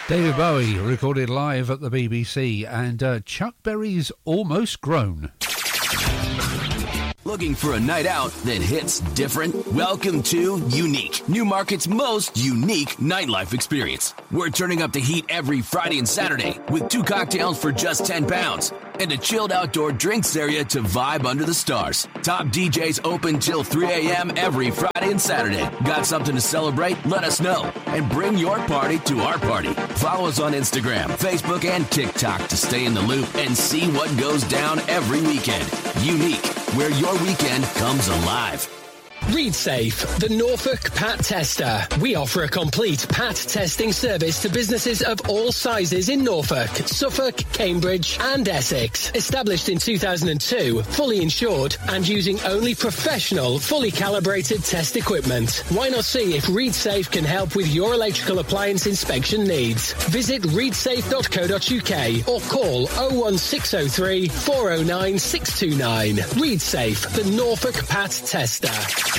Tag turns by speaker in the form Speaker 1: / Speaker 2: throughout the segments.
Speaker 1: David Bowie recorded live at the BBC, and Chuck Berry's Almost Grown.
Speaker 2: Looking for a night out that hits different? Welcome to Unique, Newmarket's most unique nightlife experience. We're turning up the heat every Friday and Saturday with 2 cocktails for just £10 and a chilled outdoor drinks area to vibe under the stars. Top DJs open till 3 a.m. every Friday and Saturday. Got something to celebrate? Let us know and bring your party to our party. Follow us on Instagram, Facebook, and TikTok to stay in the loop and see what goes down every weekend. Unique, where your weekend comes alive.
Speaker 3: ReadSafe, the Norfolk Pat Tester. We offer a complete Pat testing service to businesses of all sizes in Norfolk, Suffolk, Cambridge and Essex. Established in 2002, fully insured and using only professional, fully calibrated test equipment. Why not see if ReadSafe can help with your electrical appliance inspection needs? Visit readsafe.co.uk or call 01603 409 629. ReadSafe, the Norfolk Pat Tester.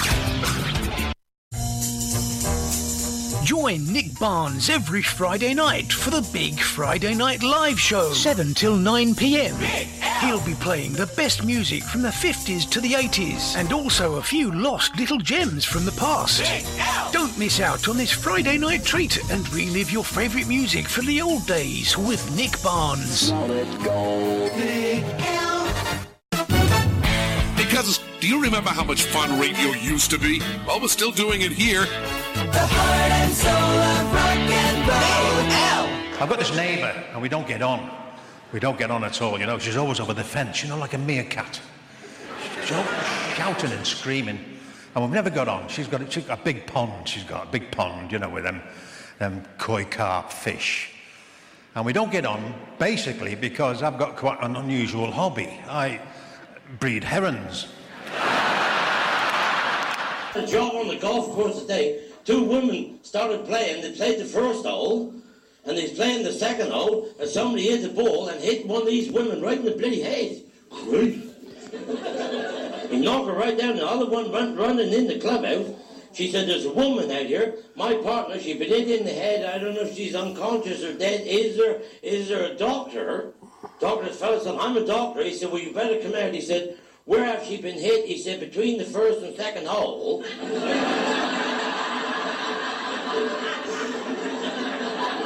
Speaker 4: Join Nick Barnes every Friday night for the Big Friday Night Live Show, 7 till 9 p.m. He'll be playing the best music from the 50s to the 80s and also a few lost little gems from the past. Don't miss out on this Friday night treat and relive your favourite music from the old days with Nick Barnes.
Speaker 5: Big L. Hey, cousins, do you remember how much fun radio used to be? Well, we're still doing it here.
Speaker 6: The heart and soul of rock and roll.
Speaker 7: I've got this neighbour, and we don't get on. We don't get on at all, you know. She's always over the fence, you know, like a meerkat. She's always shouting and screaming, and we've never got on. She's got a big pond. She's got a big pond, you know, with them koi carp fish. And we don't get on, basically, because I've got quite an unusual hobby. I breed herons.
Speaker 8: A job on the golf course today. 2 women started playing. They played the first hole, and they was playing the second hole, and somebody hit the ball and hit one of these women right in the bloody head. Great. He knocked her right down. The other one went running in the clubhouse. She said, "There's a woman out here. My partner, she's been hit in the head. I don't know if she's unconscious or dead. Is there a doctor?" Doctor, this fellow said, "I'm a doctor." He said, "Well, you better come out." He said, "Where have she been hit?" He said, "Between the first and second hole."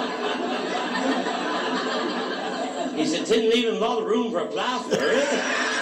Speaker 8: He said, "Didn't leave him a lot of room for a plaster."